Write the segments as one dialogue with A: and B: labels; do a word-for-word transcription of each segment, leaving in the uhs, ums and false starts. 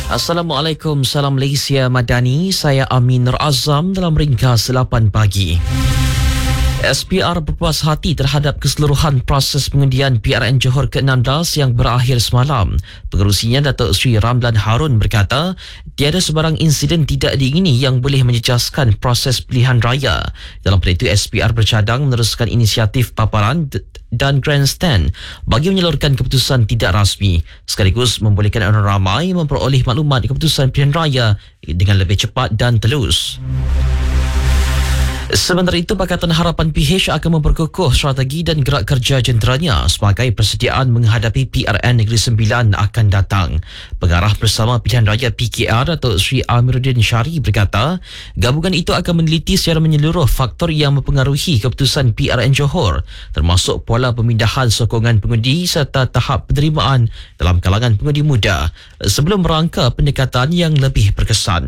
A: Assalamualaikum, salam Malaysia Madani. Saya Amin Nur Azam dalam ringkas lapan pagi. S P R berpuas hati terhadap keseluruhan proses pengundian P R N Johor ke enam belas yang berakhir semalam. Pengerusinya Datuk Seri Ramlan Harun berkata, tiada sebarang insiden tidak diingini yang boleh menjejaskan proses pilihan raya. Dalam pada itu, S P R bercadang meneruskan inisiatif paparan dan grandstand bagi menyalurkan keputusan tidak rasmi, sekaligus membolehkan orang ramai memperoleh maklumat keputusan pilihan raya dengan lebih cepat dan telus. Sementara itu, Pakatan Harapan P H akan memperkukuh strategi dan gerak kerja jenderanya sebagai persediaan menghadapi P R N Negeri Sembilan akan datang. Pengarah bersama Pilihan Raya P K R Datuk Seri Amiruddin Syari berkata, gabungan itu akan meneliti secara menyeluruh faktor yang mempengaruhi keputusan P R N Johor, termasuk pola pemindahan sokongan pengundi serta tahap penerimaan dalam kalangan pengundi muda sebelum merangka pendekatan yang lebih berkesan.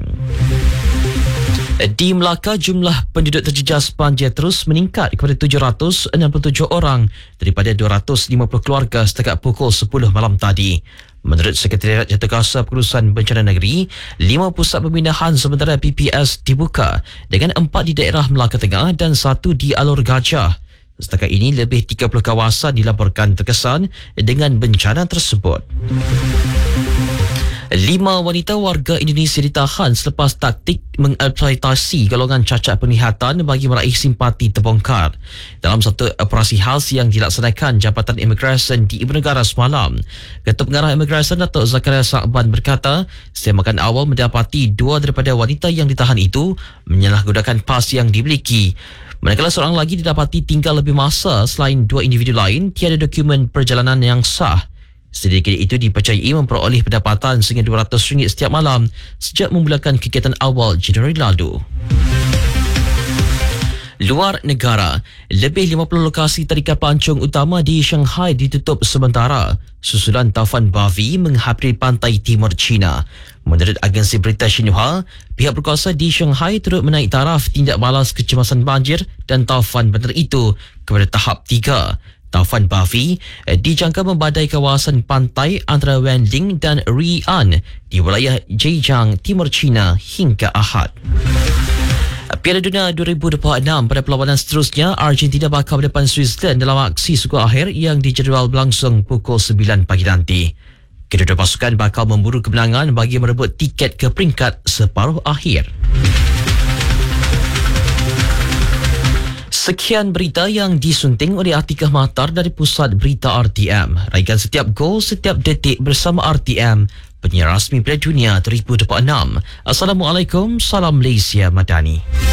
A: Di Melaka, jumlah penduduk terjejas banjir terus meningkat kepada tujuh ratus enam puluh tujuh orang daripada dua ratus lima puluh keluarga setakat pukul sepuluh malam tadi. Menurut Sekretariat Jawatankuasa Pengurusan Bencana Negeri, lima pusat pembinaan sementara P P S dibuka dengan empat di daerah Melaka Tengah dan satu di Alor Gajah. Setakat ini, lebih tiga puluh kawasan dilaporkan terkesan dengan bencana tersebut. Lima wanita warga Indonesia ditahan selepas taktik mengeksploitasi golongan cacat penglihatan bagi meraih simpati terbongkar dalam satu operasi khas yang dilaksanakan Jabatan Imigresen di Ibu Negara semalam. Ketua Pengarah Imigresen Datuk Zakaria Sa'ban berkata, semakan awal mendapati dua daripada wanita yang ditahan itu menyalahgunakan pas yang dimiliki. Manakala seorang lagi didapati tinggal lebih masa selain dua individu lain tiada dokumen perjalanan yang sah. Sedikit itu dipercayai memperoleh pendapatan sehingga dua ratus ringgit setiap malam sejak memulakan kegiatan awal Januari lalu. Luar negara, lebih lima puluh lokasi tarikan pelancong utama di Shanghai ditutup sementara susulan taufan Bavi menghampiri pantai timur China. Menurut agensi berita Xinhua, pihak berkuasa di Shanghai turut menaik taraf tindak balas kecemasan banjir dan taufan bandar itu kepada tahap tiga. Taufan Bavi dijangka membadai kawasan pantai antara Wenling dan Rian di wilayah Zhejiang, Timur China hingga Ahad. Piala Dunia dua ribu dua puluh enam pada perlawanan seterusnya, Argentina bakal berdepan Switzerland dalam aksi suku akhir yang dijadual berlangsung pukul sembilan pagi nanti. Kedua-dua pasukan bakal memburu kemenangan bagi merebut tiket ke peringkat separuh akhir. Sekian berita yang disunting oleh Atikah Mahtar dari Pusat Berita R T M. Raikan setiap gol, setiap detik bersama R T M, penyiar rasmi Piala Dunia dua ribu dua puluh enam. Assalamualaikum, salam Malaysia Madani.